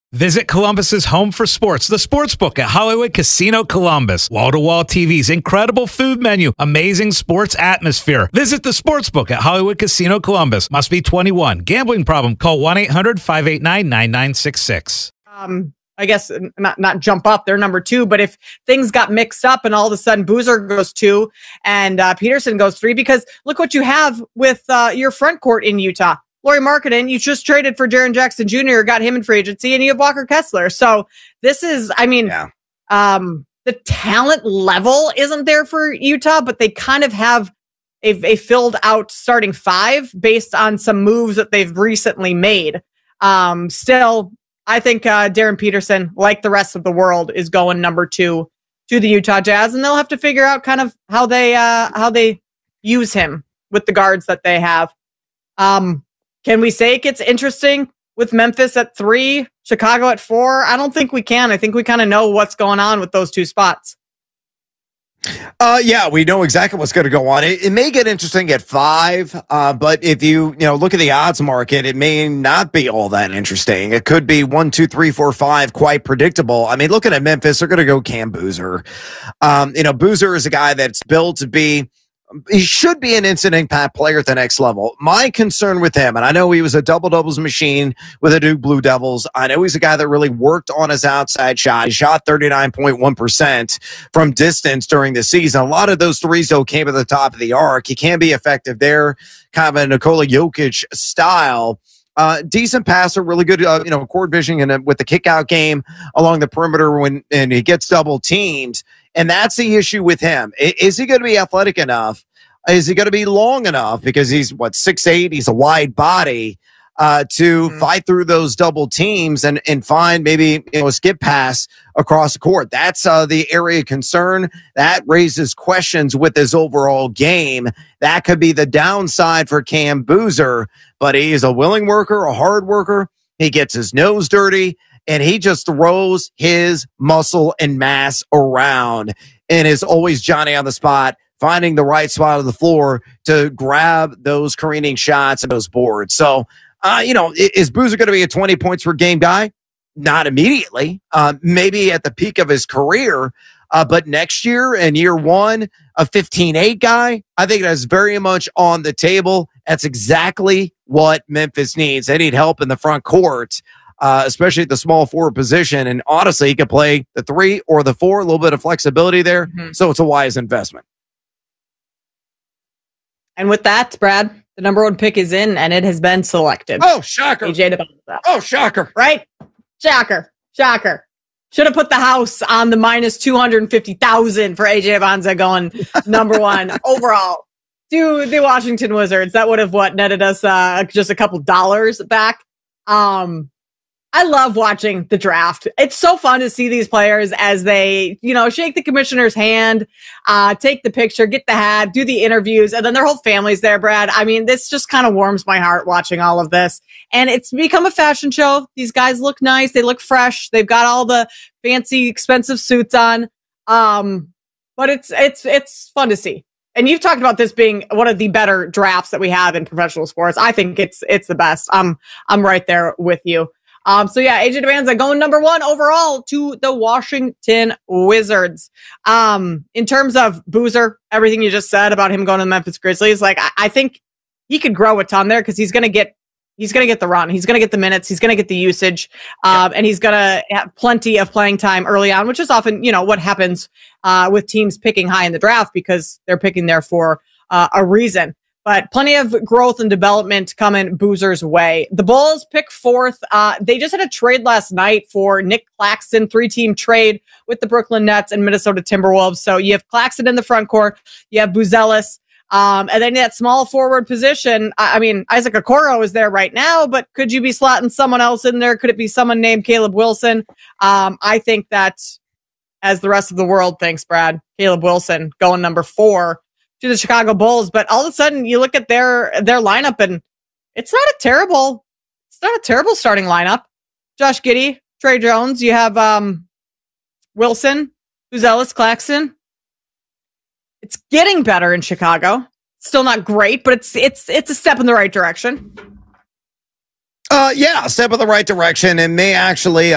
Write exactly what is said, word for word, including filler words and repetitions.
Visit Columbus's home for sports, the Sportsbook at Hollywood Casino Columbus. Wall-to-wall T Vs, incredible food menu, amazing sports atmosphere. Visit the Sportsbook at Hollywood Casino Columbus. Must be twenty-one. Gambling problem? Call one eight hundred five eight nine nine nine six six. Um, I guess not not jump up. They're number two. But if things got mixed up and all of a sudden Boozer goes two and uh, Peterson goes three, because look what you have with uh, your front court in Utah. Lauri Markkanen, you just traded for Jaren Jackson Junior, got him in free agency, and you have Walker Kessler. So this is, I mean, yeah. um, the talent level isn't there for Utah, but they kind of have a, a filled out starting five based on some moves that they've recently made. Um, still, I think uh, Darren Peterson, like the rest of the world, is going number two to the Utah Jazz, and they'll have to figure out kind of how they uh, how they use him with the guards that they have. Um, Can we say it gets interesting with Memphis at three, Chicago at four? I don't think we can. I think we kind of know what's going on with those two spots. Uh, yeah, we know exactly what's going to go on. It, it may get interesting at five, uh, but if you, you know, look at the odds market, it may not be all that interesting. It could be one, two, three, four, five, quite predictable. I mean, looking at Memphis, they're going to go Cam Boozer. Um, you know, Boozer is a guy that's built to be, he should be an instant impact player at the next level. My concern with him, and I know he was a double-doubles machine with the Duke Blue Devils. I know he's a guy that really worked on his outside shot. He shot thirty-nine point one percent from distance during the season. A lot of those threes, though, came at the top of the arc. He can be effective there, kind of a Nikola Jokic style. Uh, decent passer, really good, uh, you know, court vision and uh, with the kick-out game along the perimeter when and he gets double-teamed. And that's the issue with him. Is he going to be athletic enough? Is he going to be long enough? Because he's, what, six eight? He's a wide body uh, to mm-hmm. fight through those double teams and, and find maybe, you know, a skip pass across the court. That's uh, the area of concern. That raises questions with his overall game. That could be the downside for Cam Boozer. But he's a willing worker, a hard worker. He gets his nose dirty. And he just throws his muscle and mass around and is always Johnny on the spot, finding the right spot on the floor to grab those careening shots and those boards. So, uh, you know, is Boozer going to be a twenty points per game guy? Not immediately. Uh, maybe at the peak of his career. Uh, but next year and year one, a fifteen eight guy, I think that's very much on the table. That's exactly what Memphis needs. They need help in the front court. Uh, especially at the small forward position. And honestly, he could play the three or the four, a little bit of flexibility there. Mm-hmm. So it's a wise investment. And with that, Brad, the number one pick is in and it has been selected. Oh, shocker. A J Debonza. Oh, shocker. Right? Shocker. Shocker. Should have put the house on the minus two hundred fifty thousand for A J Debonza going number one overall to the Washington Wizards. That would have what netted us uh, just a couple dollars back. Um, I love watching the draft. It's so fun to see these players as they, you know, shake the commissioner's hand, uh, take the picture, get the hat, do the interviews, and then their whole family's there, Brad. I mean, this just kind of warms my heart watching all of this. And it's become a fashion show. These guys look nice. They look fresh. They've got all the fancy, expensive suits on. Um, but it's, it's, it's fun to see. And you've talked about this being one of the better drafts that we have in professional sports. I think it's, it's the best. I'm, I'm right there with you. Um, so yeah, A J Debonza going number one overall to the Washington Wizards. Um, in terms of Boozer, everything you just said about him going to the Memphis Grizzlies, like I, I think he could grow a ton there because he's going to get, he's going to get the run. He's going to get the minutes. He's going to get the usage. Um, yeah. And he's going to have plenty of playing time early on, which is often, you know, what happens, uh, with teams picking high in the draft because they're picking there for, uh, a reason. But plenty of growth and development coming Boozer's way. The Bulls pick fourth. Uh, they just had a trade last night for Nick Claxton, three-team trade with the Brooklyn Nets and Minnesota Timberwolves. So you have Claxton in the front court. You have Buzelis. Um, and then that small forward position, I, I mean, Isaac Okoro is there right now, but could you be slotting someone else in there? Could it be someone named Caleb Wilson? Um, I think that, as the rest of the world thinks, Brad, Caleb Wilson going number four to the Chicago Bulls. But all of a sudden you look at their, their lineup and it's not a terrible, it's not a terrible starting lineup. Josh Giddey, Trey Jones, you have, um, Wilson, Buzelis, Claxton. It's getting better in Chicago. Still not great, but it's, it's, it's a step in the right direction. Uh, yeah, a step in the right direction and may actually